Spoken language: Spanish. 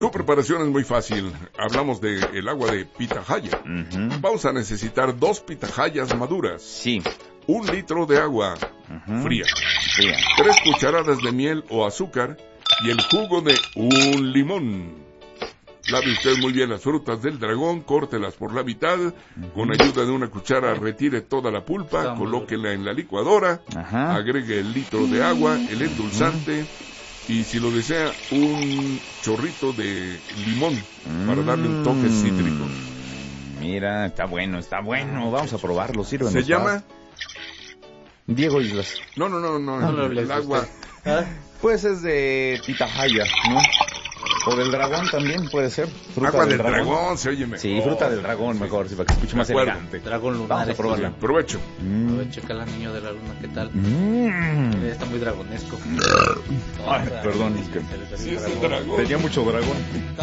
Tu preparación es muy fácil. Hablamos de el agua de pitahaya. Vamos a necesitar 2 pitahayas maduras. Sí. 1 litro de agua fría. 3 cucharadas de miel o azúcar y el jugo de un limón. Lave usted muy bien las frutas del dragón, córtelas por la mitad, con ayuda de una cuchara retire toda la pulpa, colóquela en la licuadora, agregue el litro de agua, el endulzante y si lo desea un chorrito de limón para darle un toque cítrico. Mira, está bueno, vamos a probarlo, sírvenos. ¿Se llama? Diego Islas. No, el agua. Pues es de pitahaya, ¿no? O del dragón también puede ser. Fruta agua del dragón, se oye mejor. Sí, fruta del dragón mejor, sí, para que se escuche más elegante. Dragón lunar. Vamos a probarla. Provecho. Provecho, que la niño de la luna, ¿qué tal? Está muy dragonesco. Ay, perdón, es que sí, es un dragón. tenía mucho dragón.